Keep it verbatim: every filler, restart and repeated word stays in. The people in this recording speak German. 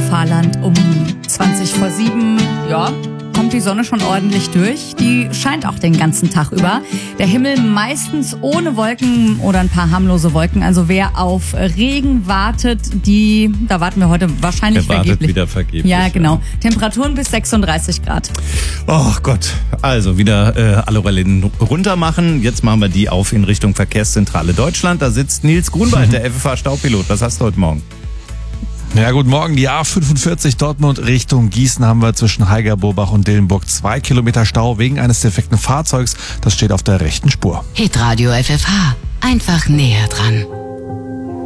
Fahrland um zwanzig vor sieben. Ja, kommt die Sonne schon ordentlich durch. Die scheint auch den ganzen Tag über. Der Himmel meistens ohne Wolken oder ein paar harmlose Wolken. Also wer auf Regen wartet, die, da warten wir heute wahrscheinlich Der wartet vergeblich. wieder vergeblich. Ja, genau. Temperaturen bis sechsunddreißig Grad. Oh Gott, also wieder äh, alle Rollen runter machen. Jetzt machen wir die auf in Richtung Verkehrszentrale Deutschland. Da sitzt Nils Grunwald, der F F H-Staupilot. Was hast du heute Morgen? Ja, guten Morgen. Die A fünfundvierzig Dortmund Richtung Gießen haben wir zwischen Heiger-Burbach und Dillenburg zwei Kilometer Stau wegen eines defekten Fahrzeugs. Das steht auf der rechten Spur. Hitradio F F H. Einfach näher dran.